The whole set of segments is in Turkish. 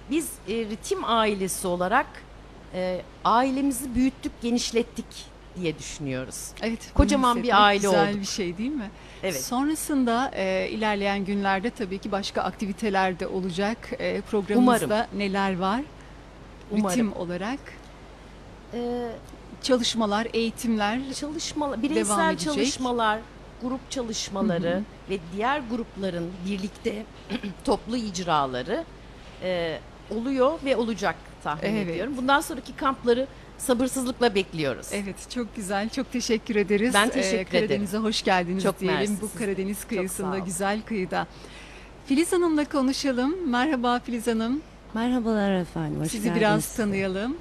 Biz ritim ailesi olarak ailemizi büyüttük, genişlettik diye düşünüyoruz. Evet, bunu Kocaman bir hissetmek aile güzel bir olduk. şey değil mi? Evet, Sonrasında ilerleyen günlerde tabii ki başka aktiviteler de olacak. umarım, Programınızda neler var umarım. ritim olarak? E, Çalışmalar, eğitimler devam Bireysel edecek. çalışmalar, grup Hı çalışmaları hı. ve diğer grupların birlikte toplu icraları oluyor ve olacak tahmin Evet. ediyorum. Bundan sonraki kampları sabırsızlıkla bekliyoruz. Evet, çok güzel. Çok teşekkür ederiz. Ben teşekkür ederim. Karadeniz'e hoş geldiniz Çok diyelim. mersi Bu siz de. Karadeniz Çok kıyısında, sağ olun. güzel kıyıda. Filiz Hanım'la konuşalım. Merhaba Filiz Hanım. Merhabalar efendim, hoş Sizi biraz geldiniz. tanıyalım.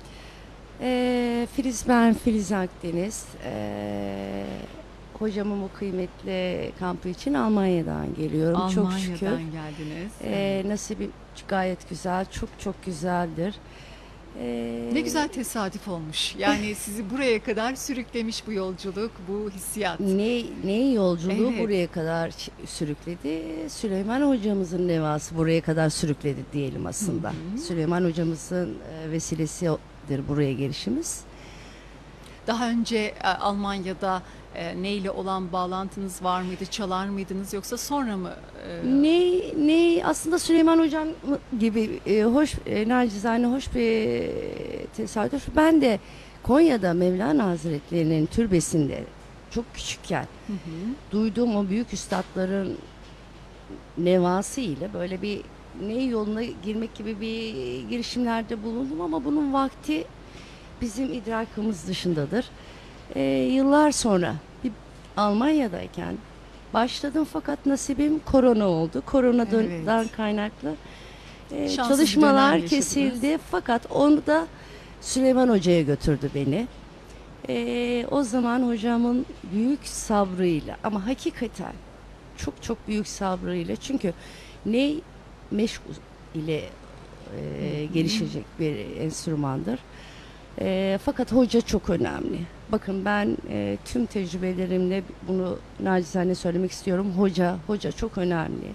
Ben Filiz Akdeniz. Hocamın bu kıymetli kampı için Almanya'dan geliyorum. Çok şükür. Almanya'dan geldiniz. Evet. Nasibim gayet güzel, çok çok güzeldir. Ne Ee, güzel tesadüf olmuş. Yani sizi buraya kadar sürüklemiş bu yolculuk, bu hissiyat. ne yolculuğu Evet. buraya kadar sürükledi? Süleyman hocamızın nevası buraya kadar sürükledi diyelim Hı aslında. hı. Süleyman hocamızın vesilesidir buraya gelişimiz. Daha önce Almanya'da neyle olan bağlantınız var mıydı? Çalar mıydınız yoksa sonra mı? Ne aslında Süleyman Hocam gibi hoş nacizane hoş bir tesadüf. Ben de Konya'da Mevlana Hazretleri'nin türbesinde çok küçükken Hı hı. duyduğum o büyük üstadların nevası ile böyle bir ney yoluna girmek gibi bir girişimlerde bulundum ama bunun vakti bizim idrakımız dışındadır. Yıllar sonra bir Almanya'dayken başladım fakat nasibim korona oldu. Koronadan Evet. kaynaklı Şanssız bir dönem çalışmalar yaşadınız. kesildi fakat onu da Süleyman Hoca'ya götürdü beni. O zaman hocamın büyük sabrıyla ama hakikaten çok çok büyük sabrıyla çünkü ney meşgul ile Hı hı. gelişecek bir enstrümandır. Fakat hoca çok önemli. Bakın ben tüm tecrübelerimle bunu nacizane söylemek istiyorum. Hoca çok önemli.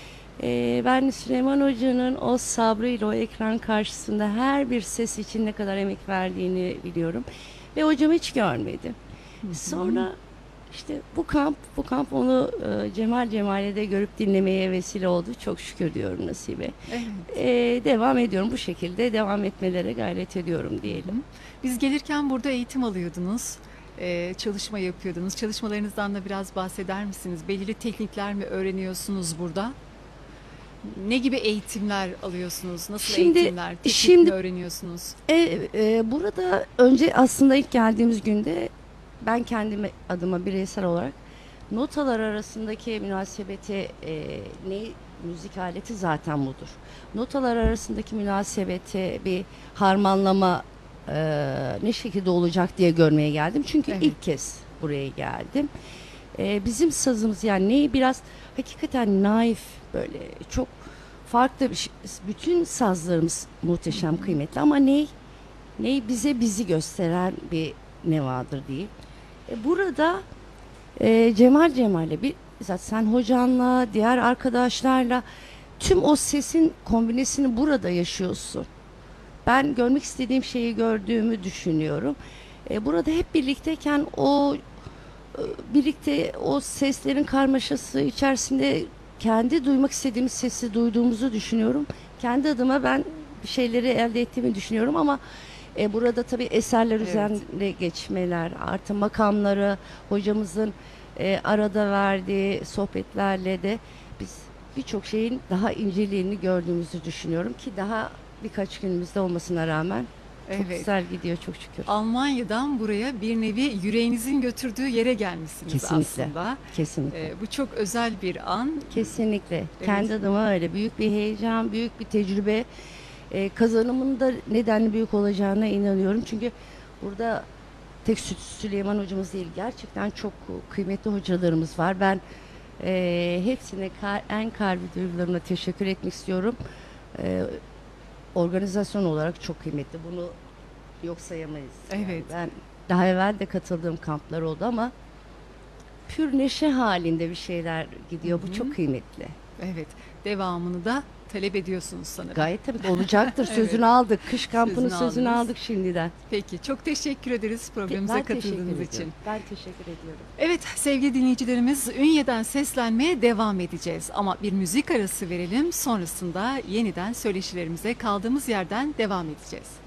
Ben Süleyman Hoca'nın o sabrıyla o ekran karşısında her bir ses için ne kadar emek verdiğini biliyorum. Ve hocamı hiç görmedim. Hı hı. Sonra işte bu kamp onu Cemal'e de görüp dinlemeye vesile oldu. Çok şükür diyorum nasibe. Evet. Devam ediyorum bu şekilde devam etmelere gayret ediyorum Hı hı. diyelim. Biz gelirken burada eğitim alıyordunuz, çalışma yapıyordunuz. Çalışmalarınızdan da biraz bahseder misiniz? Belirli teknikler mi öğreniyorsunuz burada? Ne gibi eğitimler alıyorsunuz? Nasıl Şimdi eğitimler, teknik mi şimdi öğreniyorsunuz? burada önce aslında ilk geldiğimiz günde ben kendime adıma bireysel olarak notalar arasındaki münasebeti ne müzik aleti zaten budur. Notalar arasındaki münasebeti bir harmanlama ne şekilde olacak diye görmeye geldim. Çünkü Evet. ilk kez buraya geldim. Bizim sazımız yani neyi biraz hakikaten naif böyle çok farklı bir şey. Bütün sazlarımız muhteşem kıymetli ama ney bizi gösteren bir nevadır diyeyim. Burada Cemal'le bir zaten sen hocanla diğer arkadaşlarla tüm o sesin kombinesini burada yaşıyorsun. Ben görmek istediğim şeyi gördüğümü düşünüyorum. Burada hep birlikteyken birlikte o seslerin karmaşası içerisinde kendi duymak istediğimiz sesi duyduğumuzu düşünüyorum. Kendi adıma ben bir şeyleri elde ettiğimi düşünüyorum ama burada tabii eserler Evet. üzerine geçmeler, artı makamları, hocamızın arada verdiği sohbetlerle de biz birçok şeyin daha inceliğini gördüğümüzü düşünüyorum ki daha birkaç günümüzde olmasına rağmen çok Evet. güzel gidiyor çok şükür. Almanya'dan buraya bir nevi yüreğinizin götürdüğü yere gelmişsiniz Kesinlikle. aslında. Kesinlikle. Bu çok özel bir an. Kesinlikle. Evet. Kendi adıma öyle büyük bir heyecan, büyük bir tecrübe. Kazanımın da nedenli büyük olacağına inanıyorum. Çünkü burada tek Süleyman hocamız değil, gerçekten çok kıymetli hocalarımız var. Ben hepsine en kalbi duygularımla teşekkür etmek istiyorum. E, Organizasyon olarak çok kıymetli. Bunu yok sayamayız. Yani Evet. ben daha evvel de katıldığım kamplar oldu ama pür neşe halinde bir şeyler gidiyor. Hı Bu hı. çok kıymetli. Evet, devamını da talep ediyorsunuz sanırım. Gayet tabii olacaktır. Evet. Sözünü aldık. Kış kampının Sözünü sözünü aldınız. aldık şimdiden. Peki, çok teşekkür ederiz programımıza Ben teşekkür katıldığınız ediyorum. için. Ben teşekkür ediyorum. Evet sevgili dinleyicilerimiz, Ünye'den seslenmeye devam edeceğiz. Ama bir müzik arası verelim, sonrasında yeniden söyleşilerimize kaldığımız yerden devam edeceğiz.